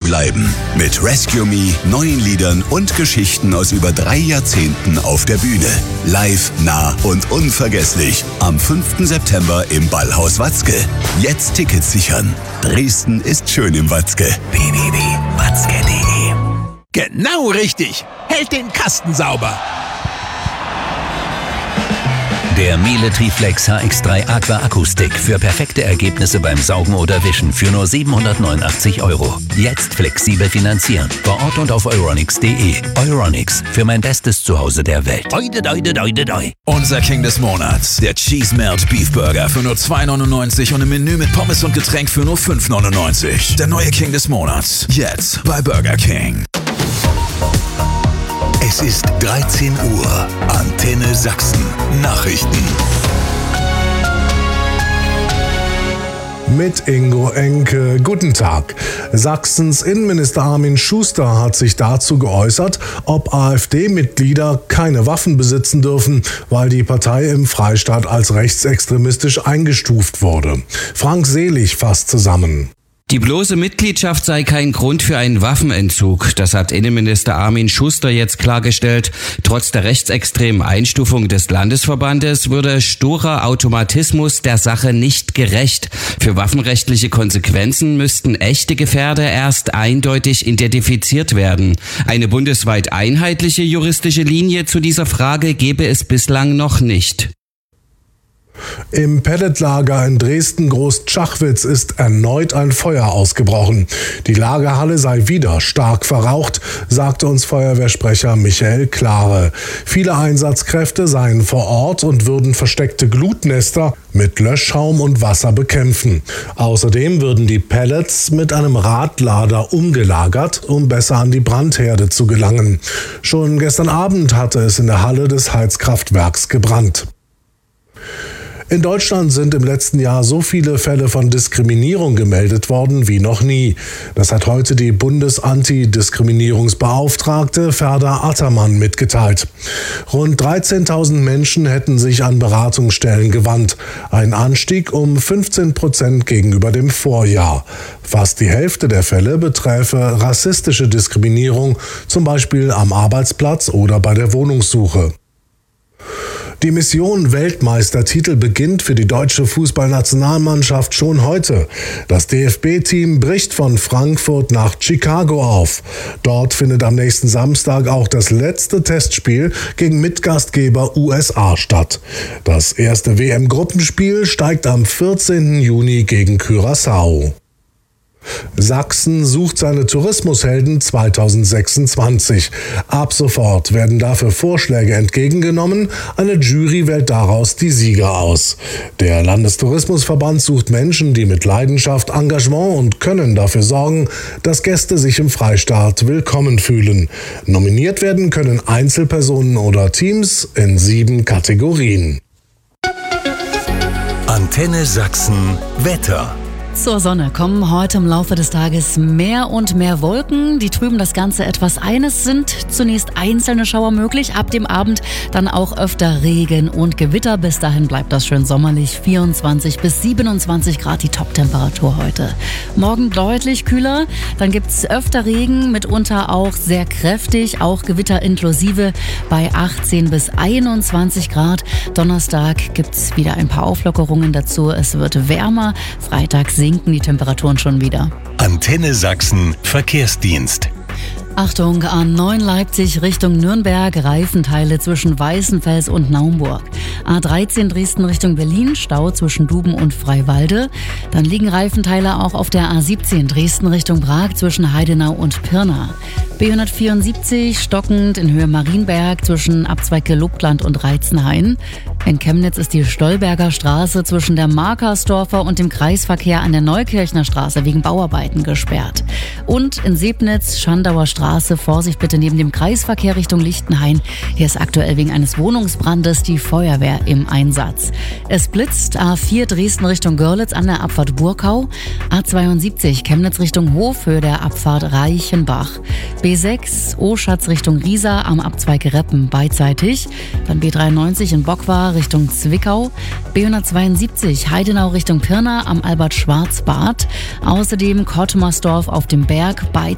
bleiben. Mit Rescue Me, neuen Liedern und Geschichten aus über 3 Jahrzehnten auf der Bühne. Live, nah und unvergesslich. Am 5. September im Ballhaus Watzke. Jetzt Tickets sichern. Dresden ist schön im Watzke. www.watzke.de. Genau richtig. Hält den Kasten sauber. Der Miele Triflex HX3 Aqua Akustik für perfekte Ergebnisse beim Saugen oder Wischen für nur 789 €. Jetzt flexibel finanzieren. Vor Ort und auf euronics.de. Euronics, für mein bestes Zuhause der Welt. Oide, doide, doide, doi. Unser King des Monats. Der Cheese Melt Beef Burger für nur 2,99 und im Menü mit Pommes und Getränk für nur 5,99. Der neue King des Monats. Jetzt bei Burger King. Es ist 13 Uhr. Antenne Sachsen. Nachrichten. Mit Ingo Enke. Guten Tag. Sachsens Innenminister Armin Schuster hat sich dazu geäußert, ob AfD-Mitglieder keine Waffen besitzen dürfen, weil die Partei im Freistaat als rechtsextremistisch eingestuft wurde. Frank Selig fasst zusammen. Die bloße Mitgliedschaft sei kein Grund für einen Waffenentzug. Das hat Innenminister Armin Schuster jetzt klargestellt. Trotz der rechtsextremen Einstufung des Landesverbandes würde sturer Automatismus der Sache nicht gerecht. Für waffenrechtliche Konsequenzen müssten echte Gefährder erst eindeutig identifiziert werden. Eine bundesweit einheitliche juristische Linie zu dieser Frage gebe es bislang noch nicht. Im Pelletlager in Dresden-Groß-Tschachwitz ist erneut ein Feuer ausgebrochen. Die Lagerhalle sei wieder stark verraucht, sagte uns Feuerwehrsprecher Michael Klare. Viele Einsatzkräfte seien vor Ort und würden versteckte Glutnester mit Löschschaum und Wasser bekämpfen. Außerdem würden die Pellets mit einem Radlader umgelagert, um besser an die Brandherde zu gelangen. Schon gestern Abend hatte es in der Halle des Heizkraftwerks gebrannt. In Deutschland sind im letzten Jahr so viele Fälle von Diskriminierung gemeldet worden wie noch nie. Das hat heute die Bundesantidiskriminierungsbeauftragte Ferda Attermann mitgeteilt. Rund 13.000 Menschen hätten sich an Beratungsstellen gewandt. Ein Anstieg um 15% gegenüber dem Vorjahr. Fast die Hälfte der Fälle beträfe rassistische Diskriminierung, zum Beispiel am Arbeitsplatz oder bei der Wohnungssuche. Die Mission Weltmeistertitel beginnt für die deutsche Fußballnationalmannschaft schon heute. Das DFB-Team bricht von Frankfurt nach Chicago auf. Dort findet am nächsten Samstag auch das letzte Testspiel gegen Mitgastgeber USA statt. Das erste WM-Gruppenspiel steigt am 14. Juni gegen Curaçao. Sachsen sucht seine Tourismushelden 2026. Ab sofort werden dafür Vorschläge entgegengenommen. Eine Jury wählt daraus die Sieger aus. Der Landestourismusverband sucht Menschen, die mit Leidenschaft, Engagement und Können dafür sorgen, dass Gäste sich im Freistaat willkommen fühlen. Nominiert werden können Einzelpersonen oder Teams in 7 Kategorien. Antenne Sachsen Wetter. Zur Sonne kommen heute im Laufe des Tages mehr und mehr Wolken. Die trüben das Ganze etwas ein. Es sind zunächst einzelne Schauer möglich, ab dem Abend dann auch öfter Regen und Gewitter. Bis dahin bleibt das schön sommerlich, 24 bis 27 Grad die Top-Temperatur heute. Morgen deutlich kühler, dann gibt's öfter Regen, mitunter auch sehr kräftig, auch Gewitter inklusive bei 18 bis 21 Grad. Donnerstag gibt's wieder ein paar Auflockerungen dazu. Es wird wärmer, Freitag sinken die Temperaturen schon wieder. Antenne Sachsen Verkehrsdienst. Achtung, A9 Leipzig Richtung Nürnberg, Reifenteile zwischen Weißenfels und Naumburg. A13 Dresden Richtung Berlin, Stau zwischen Duben und Freiwalde. Dann liegen Reifenteile auch auf der A17 Dresden Richtung Prag zwischen Heidenau und Pirna. B174 stockend in Höhe Marienberg zwischen Abzweige Lobland und Reitzenhain. In Chemnitz ist die Stolberger Straße zwischen der Markersdorfer und dem Kreisverkehr an der Neukirchner Straße wegen Bauarbeiten gesperrt. Und in Sebnitz, Schandauer Straße, Vorsicht bitte neben dem Kreisverkehr Richtung Lichtenhain. Hier ist aktuell wegen eines Wohnungsbrandes die Feuerwehr im Einsatz. Es blitzt, A4 Dresden Richtung Görlitz an der Abfahrt Burkau, A72 Chemnitz Richtung Hof, Höhe der Abfahrt Reichenbach, B6 Oschatz Richtung Riesa am Abzweig Reppen beidseitig, dann B93 in Bockwar Richtung Zwickau, B172 Heidenau Richtung Pirna am Albert-Schwarz-Bad, außerdem Kortemersdorf auf dem Berg